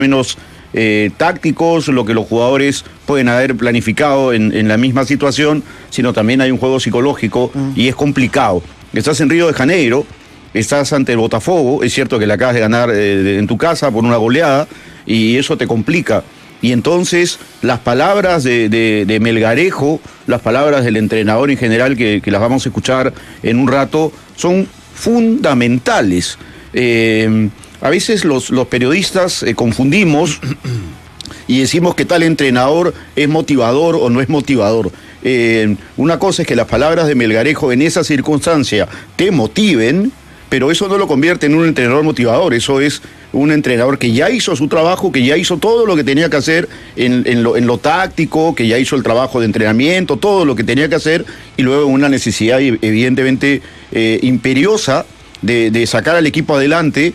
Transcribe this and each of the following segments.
menos tácticos, lo que los jugadores pueden haber planificado en la misma situación, sino también hay un juego psicológico y es complicado. Estás en Río de Janeiro, estás ante el Botafogo, es cierto que le acabas de ganar en tu casa por una goleada y eso te complica. Y entonces las palabras de Melgarejo, las palabras del entrenador en general, que las vamos a escuchar en un rato, son fundamentales. A veces los periodistas confundimos y decimos que tal entrenador es motivador o no es motivador. Una cosa es que las palabras de Melgarejo en esa circunstancia te motiven, pero eso no lo convierte en un entrenador motivador. Eso es un entrenador que ya hizo su trabajo, que ya hizo todo lo que tenía que hacer en lo táctico, que ya hizo el trabajo de entrenamiento, todo lo que tenía que hacer, y luego una necesidad evidentemente imperiosa de sacar al equipo adelante.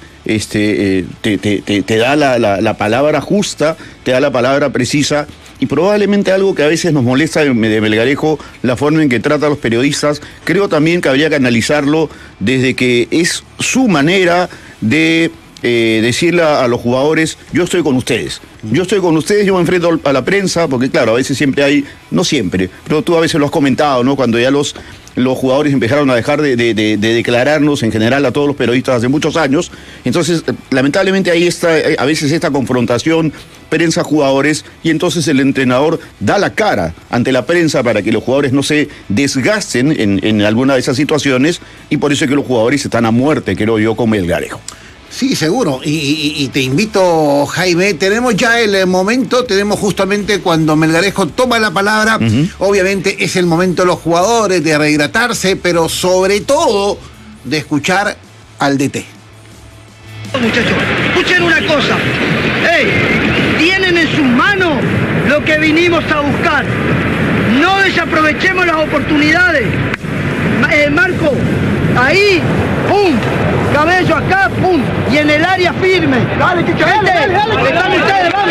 Te da la palabra justa, te da la palabra precisa, y probablemente algo que a veces nos molesta de Melgarejo, la forma en que trata a los periodistas, creo también que habría que analizarlo desde que es su manera de decirle a los jugadores: yo estoy con ustedes, yo me enfrento a la prensa, porque claro, a veces siempre hay, no siempre, pero tú a veces lo has comentado, ¿no? Cuando ya los jugadores empezaron a dejar de declararnos en general a todos los periodistas hace muchos años. Entonces, lamentablemente ahí está a veces esta confrontación prensa-jugadores, y entonces el entrenador da la cara ante la prensa para que los jugadores no se desgasten en alguna de esas situaciones, y por eso es que los jugadores están a muerte, creo yo, con Melgarejo. Sí, seguro. Y te invito, Jaime, tenemos ya el momento, tenemos justamente cuando Melgarejo toma la palabra. Obviamente es el momento de los jugadores de rehidratarse, pero sobre todo de escuchar al DT. Muchachos, escuchen una cosa. Tienen en sus manos lo que vinimos a buscar. No desaprovechemos las oportunidades. Marco, ahí, ¡pum! Cabello acá, ¡pum! Y en el área firme. Dale, Chicho, dale. Están ustedes, vamos.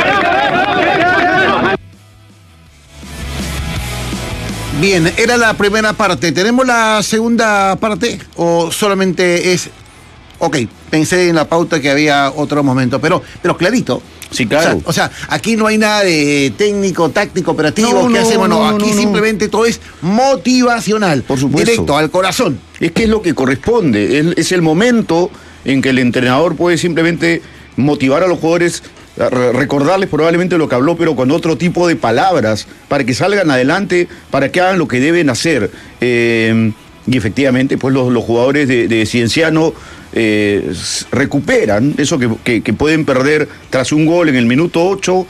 Bien, era la primera parte. ¿Tenemos la segunda parte o solamente es...? Ok, pensé en la pauta que había otro momento, pero clarito. Sí, claro. O sea, aquí no hay nada de técnico, táctico, operativo. ¿Qué hacemos? No, aquí simplemente todo es motivacional. Por supuesto. Directo, al corazón. Es que es lo que corresponde. Es el momento en que el entrenador puede simplemente motivar a los jugadores, recordarles probablemente lo que habló, pero con otro tipo de palabras, para que salgan adelante, para que hagan lo que deben hacer. Y efectivamente, pues los jugadores de Cienciano recuperan eso que pueden perder tras un gol en el minuto 8.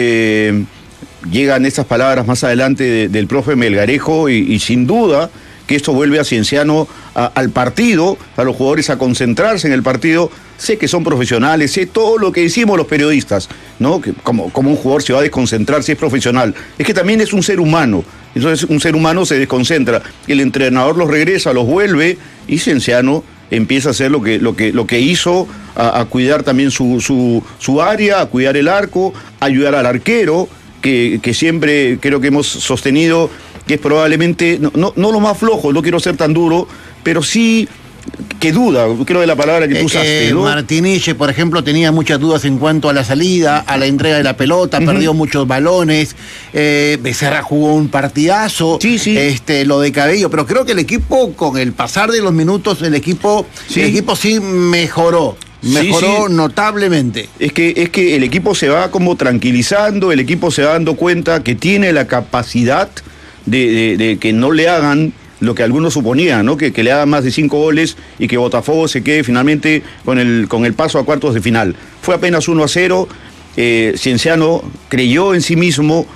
Llegan esas palabras más adelante del profe Melgarejo, y sin duda que esto vuelve a Cienciano al partido, a los jugadores a concentrarse en el partido. Sé que son profesionales, sé todo lo que decimos los periodistas, ¿no? Que como un jugador se va a desconcentrar si es profesional. Es que también es un ser humano. Entonces un ser humano se desconcentra. El entrenador los regresa, los vuelve, y Cienciano empieza a hacer lo que hizo, a cuidar también su área, a cuidar el arco, a ayudar al arquero, que siempre creo que hemos sostenido que es probablemente, no lo más flojo, no quiero ser tan duro, pero sí que duda, creo de la palabra que tú usaste, ¿no? Martinelli, por ejemplo, tenía muchas dudas en cuanto a la salida, a la entrega de la pelota, perdió muchos balones. Becerra jugó un partidazo. Sí. Lo de Cabello, pero creo que el equipo, con el pasar de los minutos, el equipo sí mejoró. Mejoró notablemente. Es que el equipo se va como tranquilizando, el equipo se va dando cuenta que tiene la capacidad de que no le hagan lo que algunos suponían, ¿no? Que le hagan más de 5 goles y que Botafogo se quede finalmente con el paso a cuartos de final. Fue apenas 1-0. Cienciano creyó en sí mismo,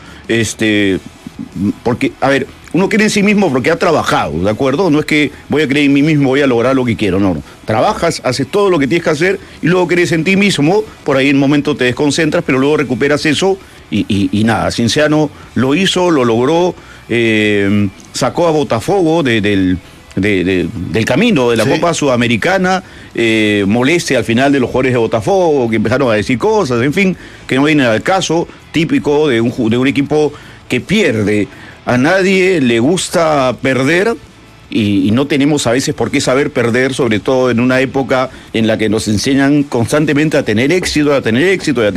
porque, a ver, uno cree en sí mismo porque ha trabajado, ¿de acuerdo? No es que voy a creer en mí mismo, voy a lograr lo que quiero, no. Trabajas, haces todo lo que tienes que hacer y luego crees en ti mismo, por ahí en un momento te desconcentras, pero luego recuperas eso y nada. Cienciano lo hizo, lo logró, sacó a Botafogo del camino de la Copa Sudamericana, molestia al final de los jugadores de Botafogo, que empezaron a decir cosas, en fin, que no vienen al caso, típico de un equipo que pierde. A nadie le gusta perder, y no tenemos a veces por qué saber perder, sobre todo en una época en la que nos enseñan constantemente a tener éxito,